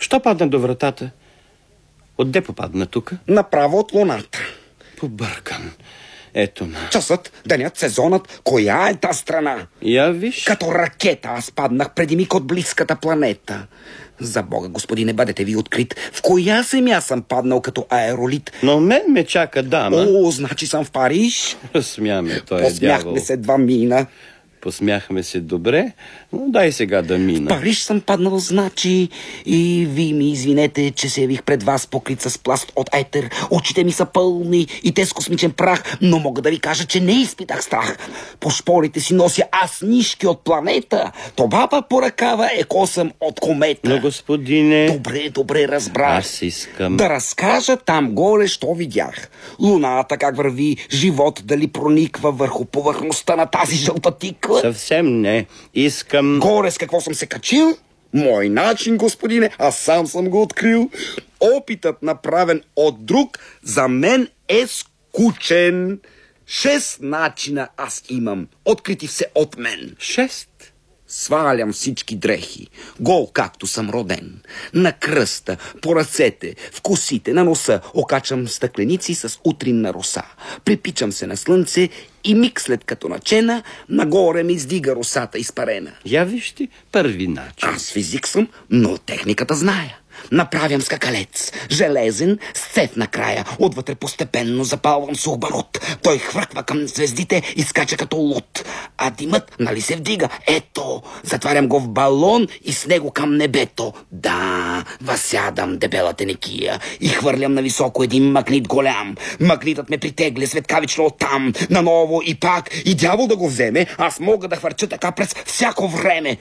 Що падна до вратата? Отде попадна тук? Направо от луната. Побъркан. Ето на. Часът, денят, сезонът. Коя е та страна? Я виж. Като ракета аз паднах преди миг от близката планета. За Бога, господине, бъдете ви открит. В коя земя съм паднал като аеролит? Но мен ме чака дама. О, значи съм в Париж? Смяме, той е дявол. Посмяхме се, два мина. Посмяхме се добре, но дай сега да мина. Париж съм паднал, значи, и ви ми извинете, че се явих пред вас покрит с пласт от етер. Очите ми са пълни и те с космичен прах, но мога да ви кажа, че не изпитах страх. По шпорите си нося аз нишки от планета. Това по ръкава е косъм от комета. Но, господине... Добре, разбрах. Аз искам... Да разкажа там горе, що видях. Луната как върви, живот дали прониква върху повърхността на тази жълта тиква. Съвсем не. Искам... Горе с какво съм се качил? Мой начин, господине, аз сам съм го открил. Опитът, направен от друг, за мен е скучен. 6 начина аз имам, открити все от мен. 6? Свалям всички дрехи, гол както съм роден. На кръста, по ръцете, в косите, на носа окачам стъкленици с утринна роса. Припичам се на слънце и миг след като начена, нагоре ми издига росата изпарена. Я вижте първи начин. Аз физик съм, но техниката зная. Направям скакалец, железен, с цев на края. Отвътре постепенно запалвам сух барут. Той хвърква към звездите и скача като луд. А димът, нали се вдига? Ето, затварям го в балон и с него към небето. Да, възсядам дебелата некия и хвърлям нависоко един магнит голям. Магнитът ме притегля светкавично оттам, наново и пак. И дявол да го вземе, аз мога да хвърча така през всяко време.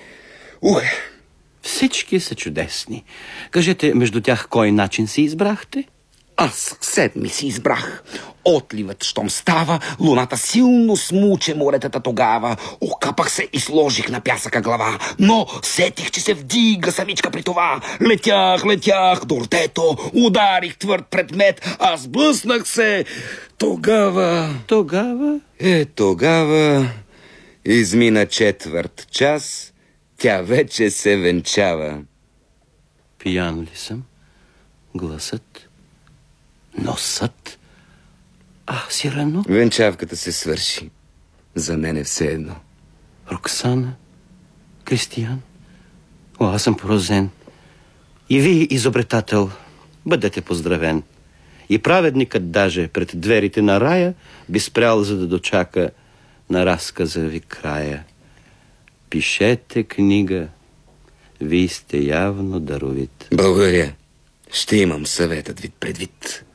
Всички са чудесни. Кажете, между тях кой начин си избрахте? Аз 7 си избрах. Отливът, щом става, луната силно смуче моретата тогава. Окапах се и сложих на пясъка глава. Но сетих, че се вдига самичка при това. Летях до ртето, ударих твърд предмет, аз блъснах се. Тогава... Тогава измина 1/4 час. Тя вече се венчава. Пиян ли съм? Гласът? Носът? Сирено? Венчавката се свърши. За мен е все едно. Роксана? Кристиян? Аз съм поразен. И вие, изобретател, бъдете поздравен. И праведникът даже пред дверите на рая би спрял, за да дочака на разказа ви края. Пишете книга. Вие сте явно даровит. Благодаря. Ще имам съветът ви предвид.